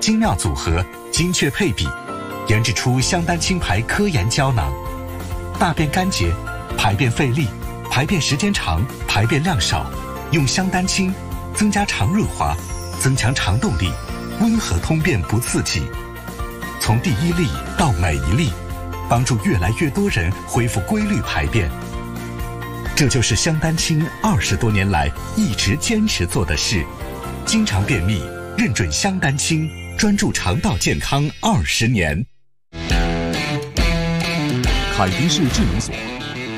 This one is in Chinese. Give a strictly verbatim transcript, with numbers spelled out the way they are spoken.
精妙组合、精确配比，研制出香丹清牌科研胶囊，大便干结、排便费力、排便时间长、排便量少，用香丹清增加肠润滑，增强肠动力，温和通便不刺激。从第一粒到每一粒，帮助越来越多人恢复规律排便。这就是香丹清二十多年来一直坚持做的事。经常便秘，认准香丹清，专注肠道健康二十年。 凯迪士智能锁